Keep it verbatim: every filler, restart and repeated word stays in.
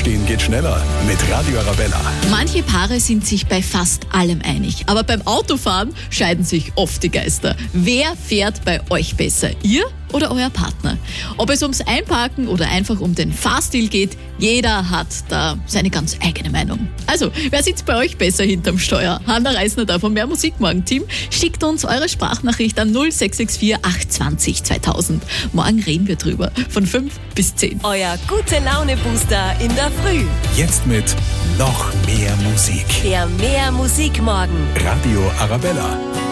Aufstehen geht schneller mit Radio Arabella. Manche Paare sind sich bei fast allem einig, aber beim Autofahren scheiden sich oft die Geister. Wer fährt bei euch besser? Ihr oder euer Partner? Ob es ums Einparken oder einfach um den Fahrstil geht, jeder hat da seine ganz eigene Meinung. Also, wer sitzt bei euch besser hinterm Steuer? Hanna Reisner da vom Mehr Musik Morgen Team. Schickt uns eure Sprachnachricht an null sechs sechs vier acht zwei null zweitausend. Morgen reden wir drüber. Von fünf bis zehn. Euer Gute-Laune-Booster in der Früh. Jetzt mit noch mehr Musik. Der Mehr Musik Morgen. Radio Arabella.